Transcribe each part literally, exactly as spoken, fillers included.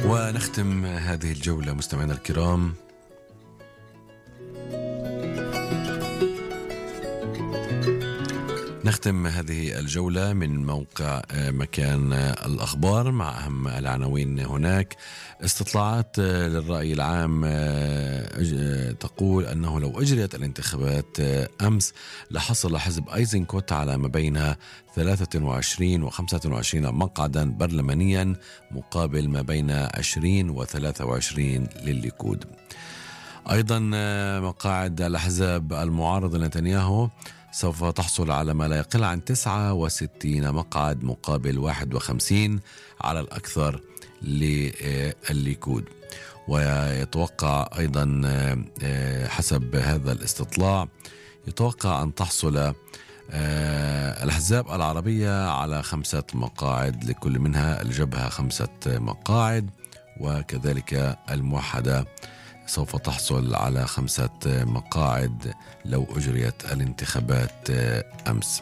ونختم هذه الجولة مستمعينا الكرام نختم هذه الجولة من موقع مكان الأخبار مع أهم العناوين هناك. استطلاعات للرأي العام تقول أنه لو أجريت الانتخابات أمس لحصل حزب أيزنكوت على ما بين ثلاثة وعشرين وخمسة وعشرين مقعدا برلمانيا مقابل ما بين عشرين وثلاثة وعشرين للليكود. أيضا مقاعد الأحزاب المعارضة لنتنياهو سوف تحصل على ما لا يقل عن تسعة وستين مقعد مقابل واحد وخمسين على الأكثر للليكود. ويتوقع أيضا حسب هذا الاستطلاع يتوقع أن تحصل الأحزاب العربية على خمسة مقاعد لكل منها، الجبهة خمسة مقاعد، وكذلك الموحدة سوف تحصل على خمسة مقاعد لو أجريت الانتخابات أمس.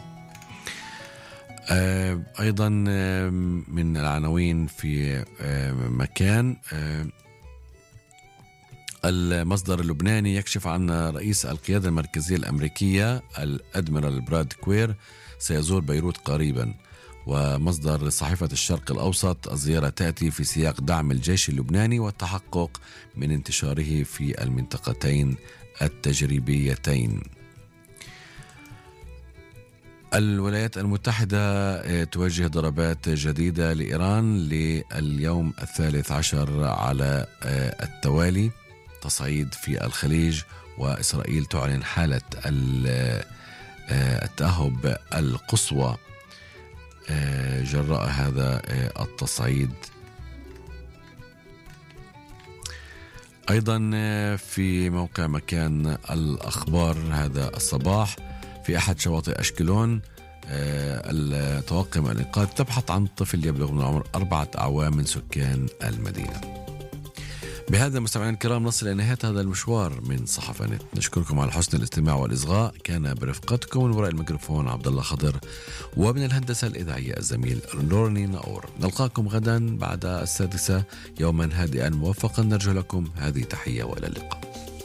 أيضا من العناوين في مكان، المصدر اللبناني يكشف عن رئيس القيادة المركزية الأمريكية الأدميرال براد كوير سيزور بيروت قريبا. ومصدر صحيفة الشرق الأوسط، الزيارة تأتي في سياق دعم الجيش اللبناني والتحقق من انتشاره في المنطقتين التجريبيتين. الولايات المتحدة توجه ضربات جديدة لإيران لليوم الثالث عشر على التوالي، تصعيد في الخليج، وإسرائيل تعلن حالة التأهب القصوى جراء هذا التصعيد. أيضا في موقع مكان الأخبار هذا الصباح، في أحد شواطئ أشكلون الطواقم الإنقاذ تبحث عن طفل يبلغ من العمر أربعة أعوام من سكان المدينة. بهذا مستمعينا الكرام نصل إلى نهاية هذا المشوار من صحافة نت. نشكركم على حسن الاستماع والإصغاء. كان برفقتكم من وراء الميكروفون عبد الله خضر، ومن الهندسة الإذاعية الزميل روني ناور. نلقاكم غدا بعد السادسة يوما هادئا موفقا، نرجو لكم هذه تحية وإلى اللقاء.